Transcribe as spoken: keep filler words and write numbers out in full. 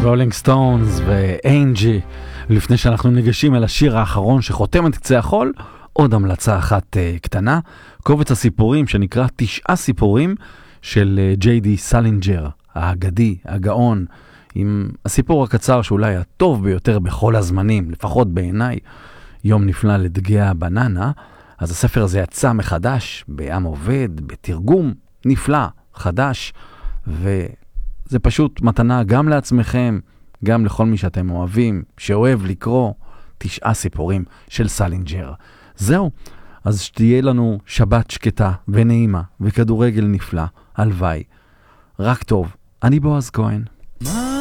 רולינג סטונס ואנג'י. לפני שאנחנו ניגשים אל השיר האחרון שחותם את קצה החול, עוד המלצה אחת uh, קטנה, קובץ הסיפורים שנקרא תשעה סיפורים של uh, ג'יי די סלינג'ר, האגדי, הגאון, עם הסיפור הקצר שאולי הטוב ביותר בכל הזמנים, לפחות בעיניי, יום נפלא לדגי הבננה. אז הספר הזה יצא מחדש, בעם עובד, בתרגום נפלא, חדש, וזה פשוט מתנה גם לעצמכם, גם לכל מי שאתם אוהבים, שאוהב לקרוא תשעה סיפורים של סלינג'ר. זהו, אז שתהיה לנו שבת שקטה ונעימה וכדורגל נפלא, הלוואי. רק טוב, אני בועז כהן.